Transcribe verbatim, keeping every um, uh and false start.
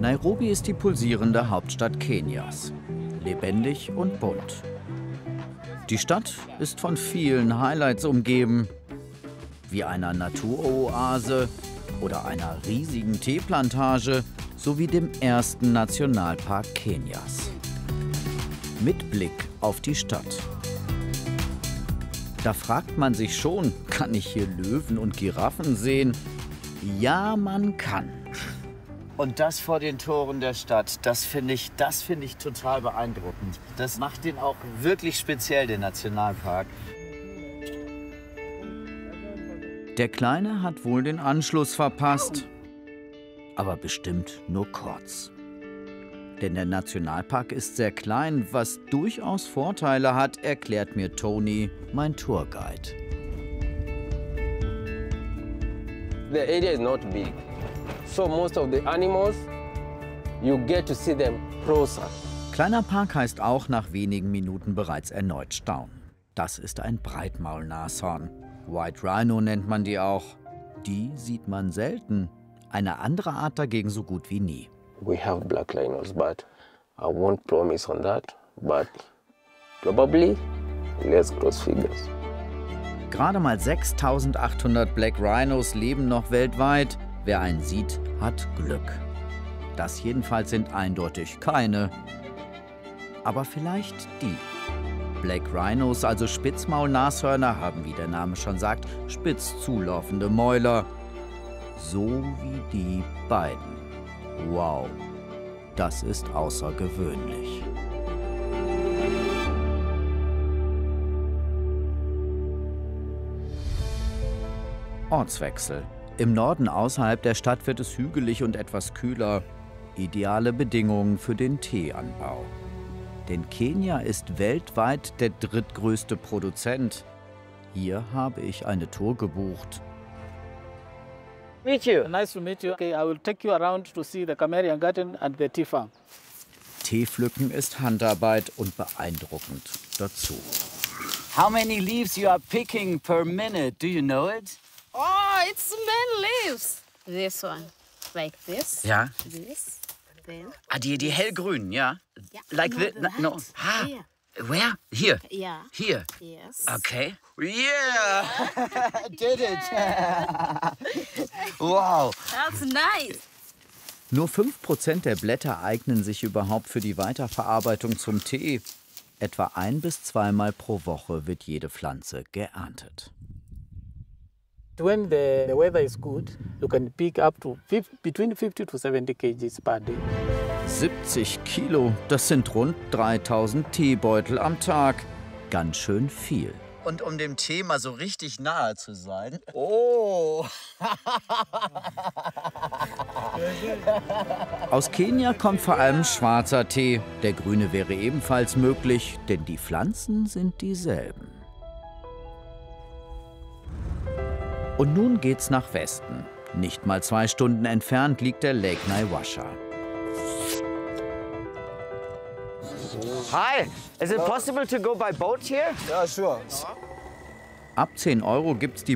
Nairobi ist die pulsierende Hauptstadt Kenias. Lebendig und bunt. Die Stadt ist von vielen Highlights umgeben, wie einer Naturoase oder einer riesigen Teeplantage sowie dem ersten Nationalpark Kenias. Mit Blick auf die Stadt. Da fragt man sich schon, kann ich hier Löwen und Giraffen sehen? Ja, man kann. Und das vor den Toren der Stadt, das finde ich, das finde ich total beeindruckend. Das macht den auch wirklich speziell, den Nationalpark. Der Kleine hat wohl den Anschluss verpasst, aber bestimmt nur kurz. Denn der Nationalpark ist sehr klein, was durchaus Vorteile hat, erklärt mir Tony, mein Tourguide. The area is not big, so most of the animals, you get to see them closer. Kleiner Park heißt auch nach wenigen Minuten bereits erneut staunen. Das ist ein Breitmaulnashorn. White Rhino nennt man die auch. Die sieht man selten. Eine andere Art dagegen so gut wie nie. We have black rhinos, but I won't promise on that. But probably, let's cross fingers. Gerade mal sechstausendachthundert Black Rhinos leben noch weltweit. Wer einen sieht, hat Glück. Das jedenfalls sind eindeutig keine. Aber vielleicht die. Black Rhinos, also Spitzmaulnashörner, haben, wie der Name schon sagt, spitz zulaufende Mäuler. So wie die beiden. Wow, das ist außergewöhnlich. Ortswechsel. Im Norden außerhalb der Stadt wird es hügelig und etwas kühler. Ideale Bedingungen für den Teeanbau. Denn Kenia ist weltweit der drittgrößte Produzent. Hier habe ich eine Tour gebucht. Meet you. Nice to meet you. Okay, I will take you around to see the Kamerian Garden and the tea farm. Teepflücken ist Handarbeit und beeindruckend dazu. How many leaves you are picking per minute? Do you know it? Oh, it's many leaves. This one, like this. Ja. This, then. Ah, die, die hellgrünen, ja? Yeah. Like no, this? that. No. Ah. Here. Where? Hier? Yeah. Hier? Yes. Okay. Yeah! Did it! Wow! That's nice. Nur fünf Prozent der Blätter eignen sich überhaupt für die Weiterverarbeitung zum Tee. Etwa ein- bis zweimal pro Woche wird jede Pflanze geerntet. When the, the weather is good, you can pick up to fifty, between fifty to seventy kgs per day. siebzig Kilo, das sind rund dreitausend Teebeutel am Tag. Ganz schön viel. Und um dem Thema so richtig nahe zu sein. Oh! Aus Kenia kommt vor allem schwarzer Tee. Der grüne wäre ebenfalls möglich, denn die Pflanzen sind dieselben. Und nun geht's nach Westen. Nicht mal zwei Stunden entfernt liegt der Lake Naivasha. Hi! Is it possible to go by boat here? Yeah, sure. Ab zehn Euro gibt's die